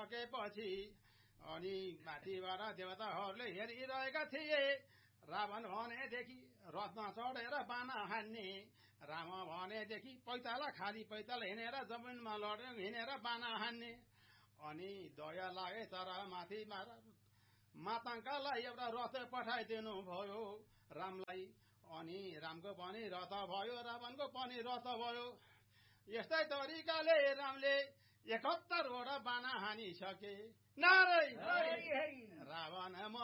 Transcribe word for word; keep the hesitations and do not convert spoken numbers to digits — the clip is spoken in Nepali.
हानिसकेपछि अनि माथिबाट देवताहरूले हेरिरहेका थिए। रावण भनेदेखि रथमा चढेर बाना हान्ने, राम भनेदेखि पैताला खाली पैताला हिँडेर जमिनमा लडेर हिँडेर बाना हान्ने। अनि दया लागे तर माथि माताङ्कालाई एउटा रथ पठाइदिनु भयो रामलाई। अनि रामको पनि रथ भयो, रावणको पनि रथ भयो। यस्तै तरिकाले रामले एकहत्तरवटा बाना हानिसके। नारायण रावण